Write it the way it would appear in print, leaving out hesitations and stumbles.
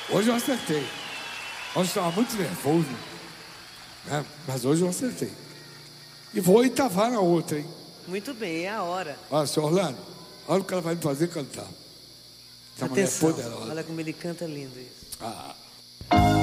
Hoje eu acertei. Ontem estava muito nervoso, né? Mas hoje eu acertei. E vou Itavar na outra, hein? Muito bem, é a hora. Olha, senhor Orlando, olha o que ela vai me fazer cantar. Essa mulher é Atenção, poderosa. olha como ele canta lindo isso. Ah.